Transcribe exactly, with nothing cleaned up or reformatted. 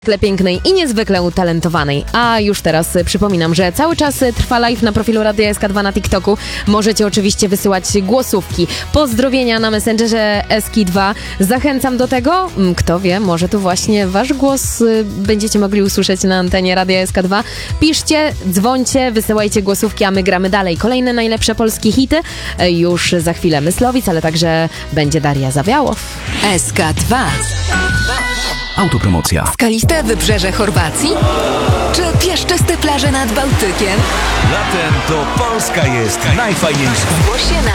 Niezwykle pięknej i niezwykle utalentowanej. A już teraz przypominam, że cały czas trwa live na profilu Radia S K dwa na TikToku. Możecie oczywiście wysyłać głosówki, pozdrowienia na Messengerze S K dwa. Zachęcam do tego. Kto wie, może tu właśnie wasz głos będziecie mogli usłyszeć na antenie Radia S K dwa. Piszcie, dzwońcie, wysyłajcie głosówki, a my gramy dalej. Kolejne najlepsze polskie hity. Już za chwilę Myslowic, ale także będzie Daria Zawiałow. S K dwa. Autopromocja. Skaliste wybrzeże Chorwacji? Czy piaszczyste plaże nad Bałtykiem? Latem to Polska jest najfajniejsza. Zgłoś się na